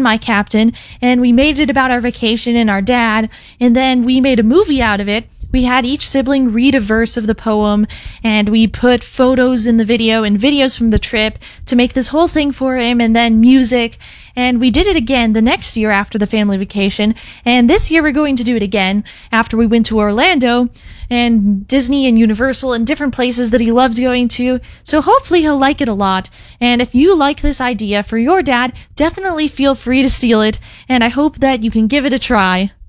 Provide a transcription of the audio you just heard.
and my captain, and we made it about our vacation and our dad, and then we made a movie out of it. We had each sibling read a verse of the poem, and we put photos in the video and videos from the trip to make this whole thing for him, and then music. And we did it again the next year after the family vacation, and this year we're going to do it again after we went to Orlando and Disney and Universal and different places that he loves going to. So hopefully he'll like it a lot. And if you like this idea for your dad, definitely feel free to steal it, and I hope that you can give it a try.